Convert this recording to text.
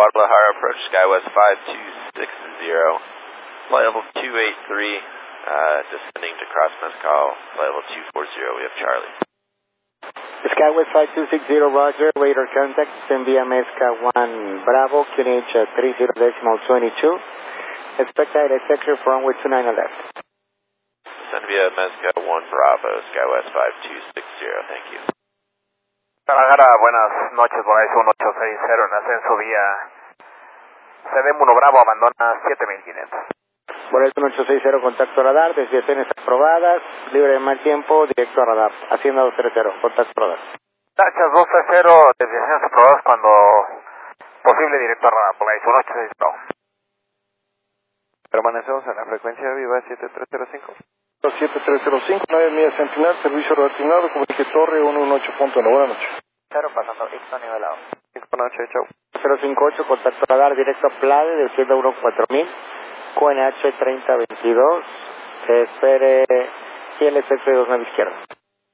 Guadalajara approach, Skywest 5260, flight level 283, descending to cross Mezcal, flight level 240, we have Charlie. Skywest 5260, roger, radar contact, send via Mezcal 1 Bravo, QNH 30.22, expect direct sector for runway 29 left. Send via Mezcal 1 Bravo, Skywest 5260, thank you. Guadalajara, buenas noches, Volaris 1860 en ascenso vía CDM 1 Bravo, abandona 7500. Volaris 1860, contacto radar, desviaciones aprobadas, libre de mal tiempo, directo a radar, Hacienda 230, contacto radar. Tachas 230, desviaciones aprobadas cuando posible, directo a radar, Volaris 1860. Permanecemos en la frecuencia viva 7305. 7305, 9 millas centinel, servicio reactivado, comunique torre 118.1, buenas noches. 0 pasando, Ixto nivelado. Buenas noches, chau. 058, contacto radar, directo a Plade, descienda 14000, QNH 3022, se espere, y el efecto de 29 izquierda.